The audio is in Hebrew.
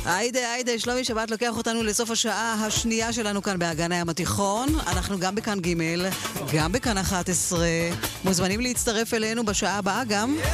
היידה, שלומי שבת לוקח אותנו לסוף השעה השנייה שלנו כאן באגן הים התיכון. אנחנו גם בכאן ג', גם בכאן 11. מוזמנים להצטרף אלינו בשעה הבאה גם.